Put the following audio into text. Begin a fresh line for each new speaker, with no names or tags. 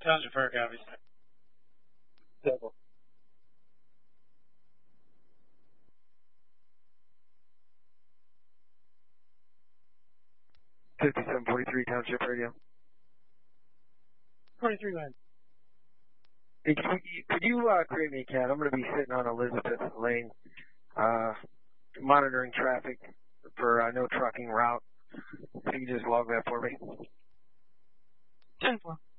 Township Fire copies.
Double. $5743 Township Radio.
23 land.
Hey, could you create me a CAD? I'm going to be sitting on Elizabeth Lane, monitoring traffic for no trucking route. If you could just log that for me.
10-4.